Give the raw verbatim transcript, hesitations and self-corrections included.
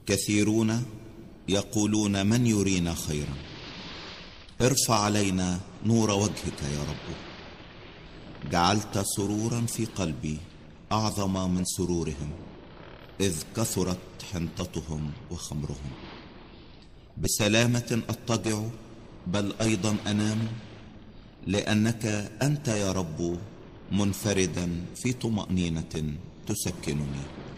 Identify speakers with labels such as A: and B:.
A: كثيرون يقولون من يرينا خيرا. ارفع علينا نور وجهك يا رب. جعلت سرورا في قلبي أعظم من سرورهم، إذ كثرت حنطتهم وخمرهم. بسلامة أضطجع بل أيضا أنام، لأنك أنت يا رب منفردا في طمأنينة تسكنني.